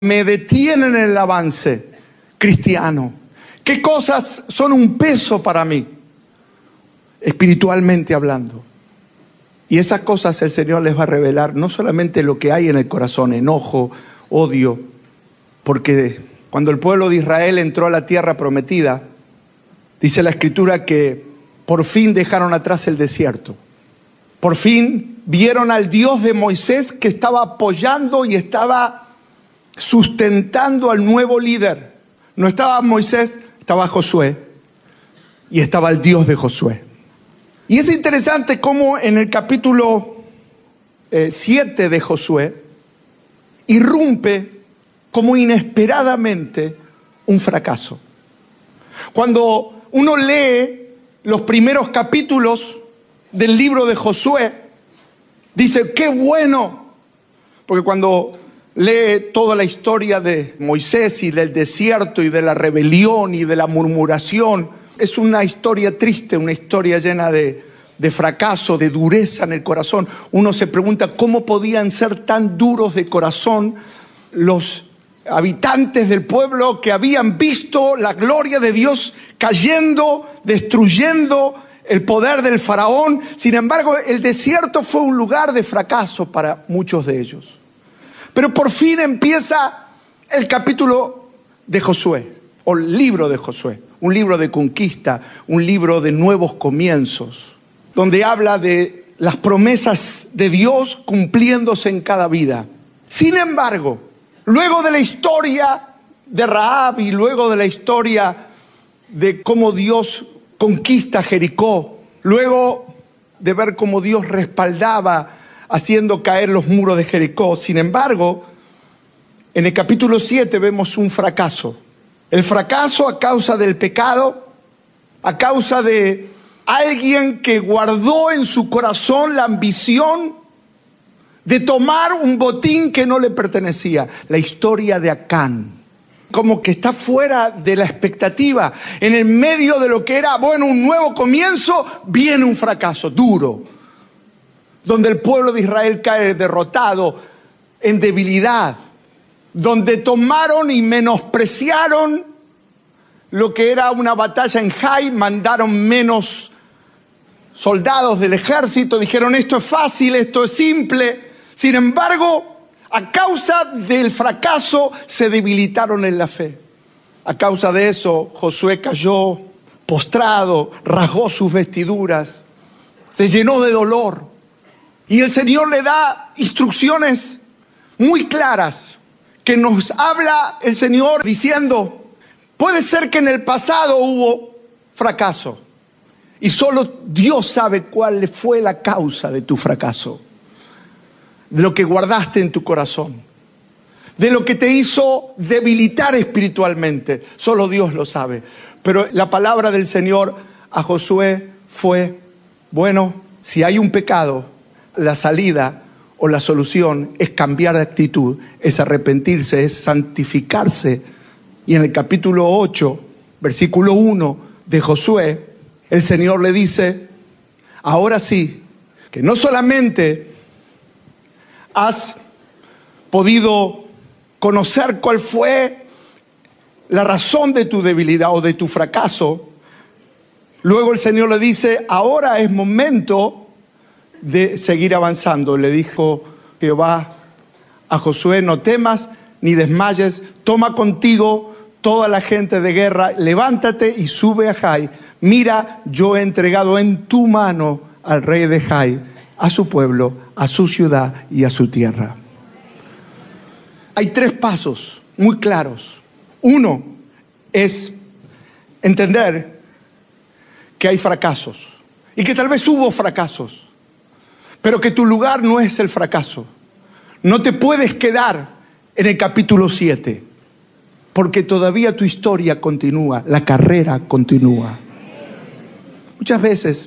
me detienen en el avance cristiano? ¿Qué cosas son un peso para mí, espiritualmente hablando? Y esas cosas el Señor les va a revelar no solamente lo que hay en el corazón, enojo, odio, porque cuando el pueblo de Israel entró a la tierra prometida, dice la Escritura que por fin dejaron atrás el desierto. Por fin vieron al Dios de Moisés que estaba apoyando y estaba sustentando al nuevo líder. No estaba Moisés, estaba Josué y estaba el Dios de Josué. Y es interesante cómo en el capítulo 7 de Josué irrumpe como inesperadamente un fracaso. Cuando uno lee los primeros capítulos del libro de Josué, dice, ¡qué bueno! Porque cuando lee toda la historia de Moisés y del desierto y de la rebelión y de la murmuración, es una historia triste, una historia llena de fracaso, de dureza en el corazón. Uno se pregunta cómo podían ser tan duros de corazón los habitantes del pueblo que habían visto la gloria de Dios cayendo, destruyendo el poder del faraón. Sin embargo, el desierto fue un lugar de fracaso para muchos de ellos. Pero por fin empieza el capítulo de Josué, o el libro de Josué, un libro de conquista, un libro de nuevos comienzos, donde habla de las promesas de Dios cumpliéndose en cada vida. Sin embargo, luego de la historia de Rahab y luego de la historia de cómo Dios conquista Jericó, luego de ver cómo Dios respaldaba haciendo caer los muros de Jericó, sin embargo, en el capítulo 7 vemos un fracaso. El fracaso a causa del pecado, a causa de alguien que guardó en su corazón la ambición de tomar un botín que no le pertenecía. La historia de Acán, como que está fuera de la expectativa. En el medio de lo que era, bueno, un nuevo comienzo, viene un fracaso duro, donde el pueblo de Israel cae derrotado, en debilidad, donde tomaron y menospreciaron lo que era una batalla en Jai, mandaron menos soldados del ejército, dijeron esto es fácil, esto es simple. Sin embargo, a causa del fracaso se debilitaron en la fe. A causa de eso, Josué cayó postrado, rasgó sus vestiduras, se llenó de dolor. Y el Señor le da instrucciones muy claras que nos habla el Señor diciendo, puede ser que en el pasado hubo fracaso y solo Dios sabe cuál fue la causa de tu fracaso, de lo que guardaste en tu corazón, de lo que te hizo debilitar espiritualmente. Solo Dios lo sabe. Pero la palabra del Señor a Josué fue, bueno, si hay un pecado, la salida o la solución es cambiar de actitud, es arrepentirse, es santificarse. Y en el capítulo 8, versículo 1 de Josué, el Señor le dice, ahora sí, que no solamente has podido conocer cuál fue la razón de tu debilidad o de tu fracaso, luego el Señor le dice, ahora es momento de seguir avanzando. Le dijo Jehová a Josué, no temas ni desmayes, toma contigo toda la gente de guerra, levántate y sube a Jai. Mira, yo he entregado en tu mano al rey de Jai, a su pueblo, a su ciudad y a su tierra. Hay 3 pasos muy claros. Uno es entender que hay fracasos y que tal vez hubo fracasos, pero que tu lugar no es el fracaso. No te puedes quedar en el capítulo 7, porque todavía tu historia continúa, la carrera continúa. Muchas veces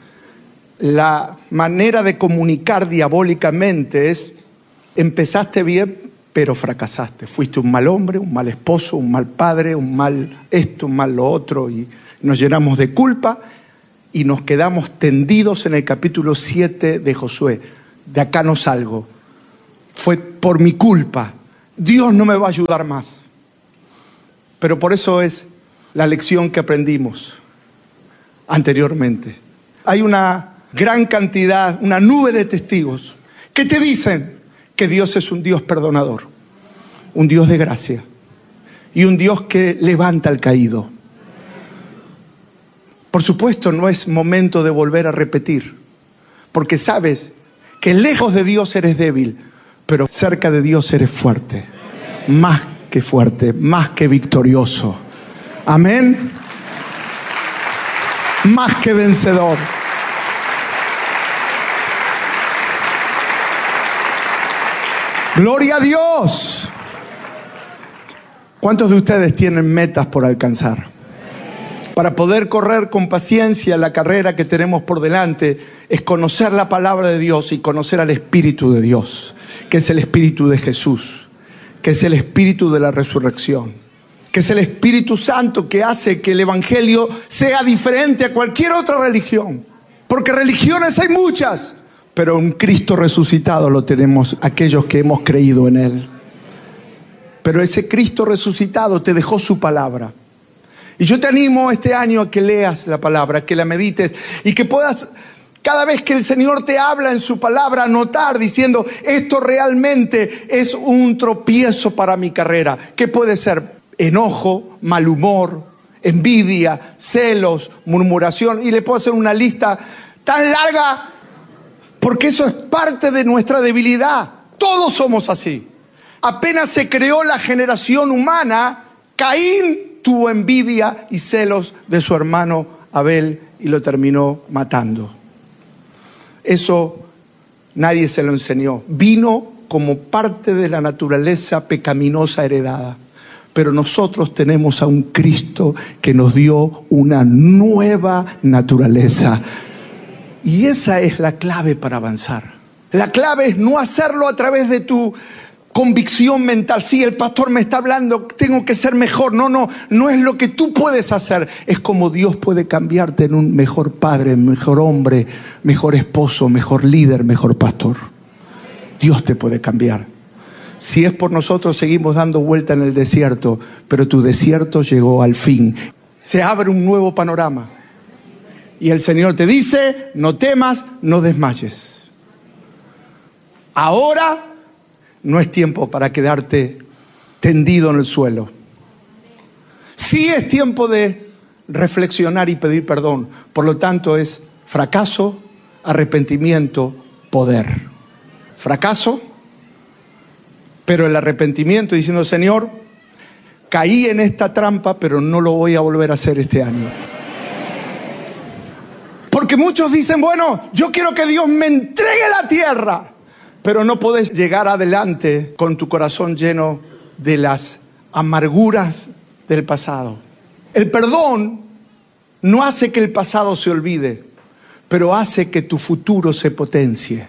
la manera de comunicar diabólicamente es, empezaste bien, pero fracasaste. Fuiste un mal hombre, un mal esposo, un mal padre, un mal esto, un mal lo otro, y nos llenamos de culpa y nos quedamos tendidos en el capítulo 7 de Josué. De acá no salgo. Fue por mi culpa. Dios no me va a ayudar más. Pero por eso es la lección que aprendimos anteriormente. Hay una gran cantidad, una nube de testigos que te dicen que Dios es un Dios perdonador, un Dios de gracia y un Dios que levanta al caído. Por supuesto, no es momento de volver a repetir, porque sabes que lejos de Dios eres débil, pero cerca de Dios eres fuerte, más que victorioso. Amén. Más que vencedor. Gloria a Dios. ¿Cuántos de ustedes tienen metas por alcanzar? Para poder correr con paciencia la carrera que tenemos por delante, es conocer la palabra de Dios y conocer al Espíritu de Dios, que es el Espíritu de Jesús, que es el Espíritu de la resurrección, que es el Espíritu Santo que hace que el Evangelio sea diferente a cualquier otra religión. Porque religiones hay muchas, pero un Cristo resucitado lo tenemos aquellos que hemos creído en Él. Pero ese Cristo resucitado te dejó su palabra. Y yo te animo este año a que leas la palabra, que la medites y que puedas, cada vez que el Señor te habla en su palabra, anotar diciendo: esto realmente es un tropiezo para mi carrera. ¿Qué puede ser? Enojo, mal humor, envidia, celos, murmuración. Y le puedo hacer una lista tan larga, porque eso es parte de nuestra debilidad. Todos somos así. Apenas se creó la generación humana, Caín tuvo envidia y celos de su hermano Abel y lo terminó matando. Eso nadie se lo enseñó. Vino como parte de la naturaleza pecaminosa heredada. Pero nosotros tenemos a un Cristo que nos dio una nueva naturaleza. Y esa es la clave para avanzar. La clave es no hacerlo a través de tu convicción mental. Sí, el pastor me está hablando, tengo que ser mejor. No es lo que tú puedes hacer. Es como Dios puede cambiarte en un mejor padre, mejor hombre, mejor esposo, mejor líder, mejor pastor. Dios te puede cambiar. Si es por nosotros, seguimos dando vuelta en el desierto, pero tu desierto llegó al fin. Se abre un nuevo panorama. Y el Señor te dice: no temas, no desmayes. Ahora no es tiempo para quedarte tendido en el suelo. Sí es tiempo de reflexionar y pedir perdón. Por lo tanto, es fracaso, arrepentimiento, poder. Fracaso, pero el arrepentimiento diciendo: Señor, caí en esta trampa, pero no lo voy a volver a hacer este año. Porque muchos dicen: bueno, yo quiero que Dios me entregue la tierra. Pero no podés llegar adelante con tu corazón lleno de las amarguras del pasado. El perdón no hace que el pasado se olvide, pero hace que tu futuro se potencie.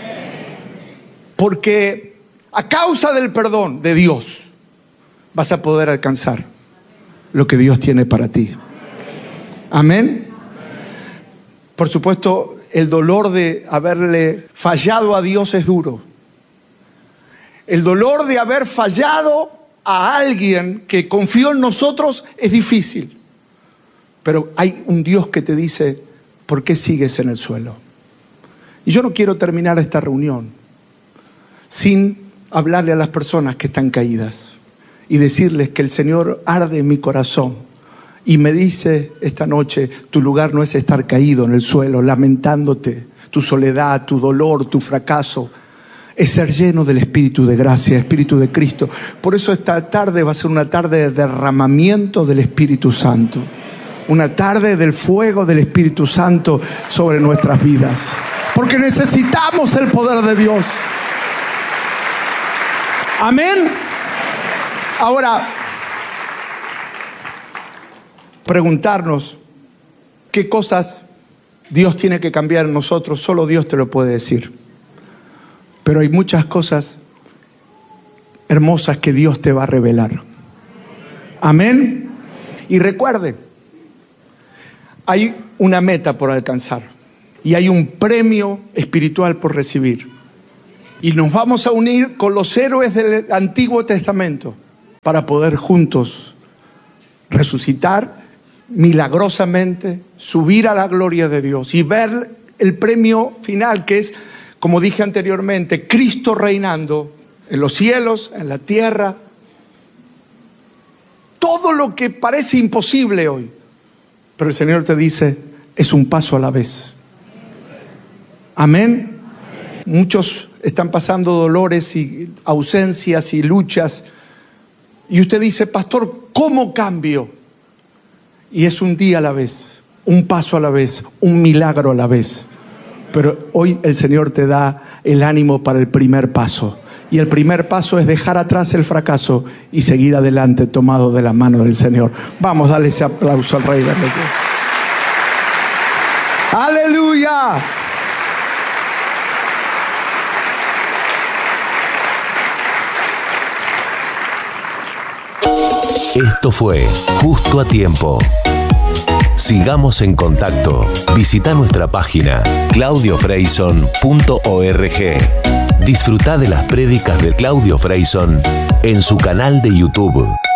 Porque a causa del perdón de Dios vas a poder alcanzar lo que Dios tiene para ti. Amén. Por supuesto, el dolor de haberle fallado a Dios es duro. El dolor de haber fallado a alguien que confió en nosotros es difícil. Pero hay un Dios que te dice: ¿por qué sigues en el suelo? Y yo no quiero terminar esta reunión sin hablarle a las personas que están caídas y decirles que el Señor arde en mi corazón. Y me dice esta noche: tu lugar no es estar caído en el suelo, lamentándote, tu soledad, tu dolor, tu fracaso. Es ser lleno del Espíritu de gracia, Espíritu de Cristo. Por eso esta tarde va a ser una tarde de derramamiento del Espíritu Santo. Una tarde del fuego del Espíritu Santo sobre nuestras vidas. Porque necesitamos el poder de Dios. Amén. Ahora, preguntarnos qué cosas Dios tiene que cambiar en nosotros, solo Dios te lo puede decir. Pero hay muchas cosas hermosas que Dios te va a revelar. Amén. Y recuerde, hay una meta por alcanzar y hay un premio espiritual por recibir. Y nos vamos a unir con los héroes del Antiguo Testamento para poder juntos resucitar milagrosamente, subir a la gloria de Dios y ver el premio final, que es, como dije anteriormente, Cristo reinando en los cielos, en la tierra. Todo lo que parece imposible hoy, pero el Señor te dice, es un paso a la vez. Amén. Muchos están pasando dolores y ausencias y luchas, y usted dice, pastor, ¿cómo cambio? Y es un día a la vez, un paso a la vez, un milagro a la vez. Pero hoy el Señor te da el ánimo para el primer paso. Y el primer paso es dejar atrás el fracaso y seguir adelante tomado de la mano del Señor. Vamos, dale ese aplauso al Rey de Reyes. ¡Aleluya! Esto fue Justo a Tiempo. Sigamos en contacto. Visita nuestra página claudiofreyson.org. Disfruta de las prédicas de Claudio Freyson en su canal de YouTube.